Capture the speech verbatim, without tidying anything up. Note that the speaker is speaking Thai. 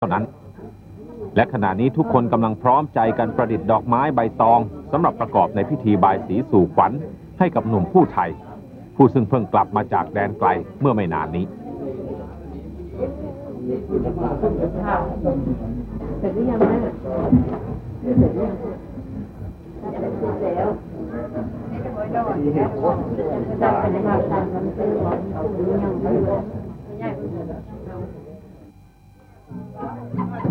เท่านั้นและขณะนี้ทุกคนกำลังพร้อมใจกันประดิษฐ์ดอกไม้ใบตองสำหรับประกอบในพิธีบายสีสู่ขวัญให้กับหนุ่มผู้ไทยผู้ซึ่งเพิ่งกลับมาจากแดนไกลเมื่อไม่นานนี้เสร็จหรือยังแม่เสร็จแล้วจะไปในมาตามมันซื้อของยังไม่รู้